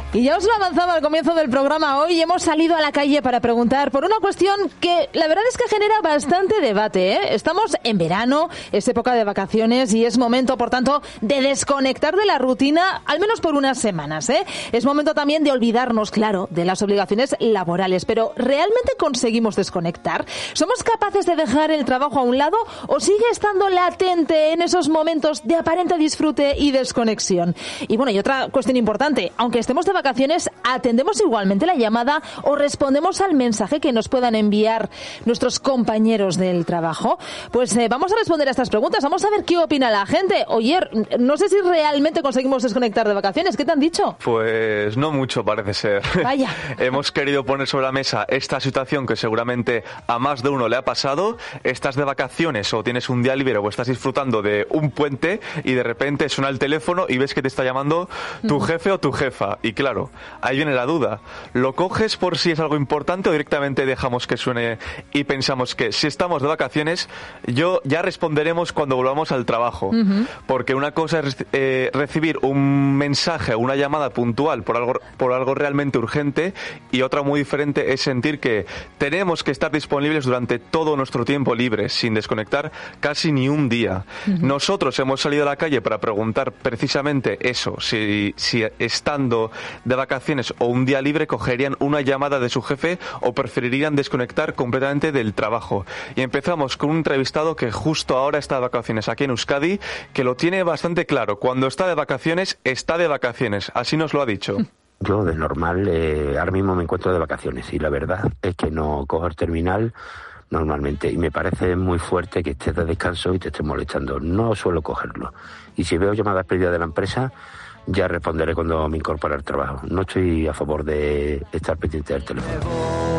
Y ya os lo avanzaba al comienzo del programa, hoy hemos salido a la calle para preguntar por una cuestión que la verdad es que genera bastante debate, ¿eh? Estamos en verano, es época de vacaciones y es momento, por tanto, de desconectar de la rutina, al menos por unas semanas, ¿eh? Es momento también de olvidarnos, claro, de las obligaciones laborales, pero ¿realmente conseguimos desconectar? ¿Somos capaces de dejar el trabajo a un lado o sigue estando latente en esos momentos de aparente disfrute y desconexión? Y bueno, y otra cuestión importante, aunque estemos de vacaciones, ¿atendemos igualmente la llamada o respondemos al mensaje que nos puedan enviar nuestros compañeros del trabajo? Pues vamos a responder a estas preguntas, vamos a ver qué opina la gente. Oye, no sé si realmente conseguimos desconectar de vacaciones, ¿qué te han dicho? Pues no mucho, parece ser. Vaya. Hemos querido poner sobre la mesa esta situación que seguramente a más de uno le ha pasado. Estás de vacaciones o tienes un día libre o estás disfrutando de un puente y de repente suena el teléfono y ves que te está llamando tu jefe o tu jefa. Y claro, ahí viene la duda. ¿Lo coges por si es algo importante o directamente dejamos que suene y pensamos que si estamos de vacaciones, ya responderemos cuando volvamos al trabajo? Porque una cosa es recibir un mensaje o una llamada puntual por algo realmente urgente, y otra muy diferente es sentir que tenemos que estar disponibles durante todo nuestro tiempo libre, sin desconectar casi ni un día. Nosotros hemos salido a la calle para preguntar precisamente eso, si estando de vacaciones o un día libre cogerían una llamada de su jefe o preferirían desconectar completamente del trabajo. Y empezamos con un entrevistado que justo ahora está de vacaciones aquí en Euskadi, que lo tiene bastante claro. Cuando está de vacaciones, está de vacaciones. Así nos lo ha dicho. Yo de normal ahora mismo me encuentro de vacaciones y la verdad es que no cojo el terminal normalmente y me parece muy fuerte que estés de descanso y te estés molestando. No suelo cogerlo. Y si veo llamadas perdidas de la empresa, ya responderé cuando me incorpore al trabajo. No estoy a favor de estar pendiente del teléfono.